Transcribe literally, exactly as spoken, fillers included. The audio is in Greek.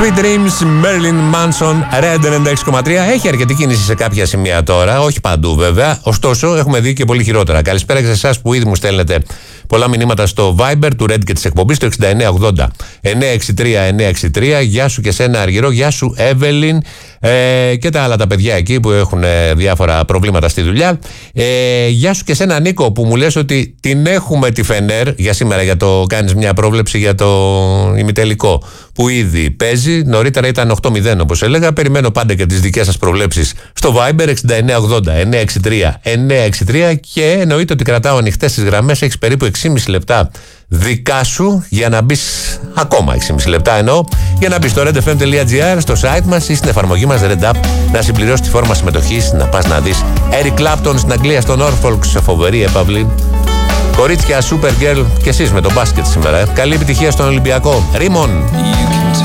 Sweet Dreams, Marilyn Manson, Red ενενήντα έξι κόμμα τρία. Έχει αρκετή κίνηση σε κάποια σημεία τώρα, όχι παντού βέβαια. Ωστόσο, έχουμε δει και πολύ χειρότερα. Καλησπέρα και σε εσάς που ήδη μου στέλνετε πολλά μηνύματα στο Viber του Red και της εκπομπής, το εξήντα εννέα ογδόντα εννιακόσια εξήντα τρία εννιακόσια εξήντα τρία. Γεια σου και σένα, Αργυρό. Γεια σου, Evelyn. Ε, και τα άλλα τα παιδιά εκεί που έχουν ε, διάφορα προβλήματα στη δουλειά. Ε, γεια σου και σένα, Νίκο, που μου λες ότι την έχουμε τη Φενέρ για σήμερα, για το κάνεις μια πρόβλεψη για το ημιτελικό που ήδη παίζει. Νωρίτερα ήταν οκτώ μηδέν όπως έλεγα. Περιμένω πάντα και τις δικές σας προβλέψεις στο Viber εξήντα εννέα ογδόντα εννιακόσια εξήντα τρία εννιακόσια εξήντα τρία και εννοείται ότι κρατάω ανοιχτές τις γραμμές. Έχεις περίπου έξι και μισό λεπτά δικά σου για να μπεις, ακόμα έξι και μισό λεπτά εννοώ, για να μπεις στο redfm.gr, στο site μας ή στην εφαρμογή μας Red App, να συμπληρώσεις τη φόρμα συμμετοχής, να πας να δεις Eric Clapton στην Αγγλία, στο Norfolk, σε φοβερή έπαυλη. Κορίτσια, Supergirl και εσείς με το μπάσκετ σήμερα. Καλή επιτυχία στον Ολυμπιακό. Ρίμον.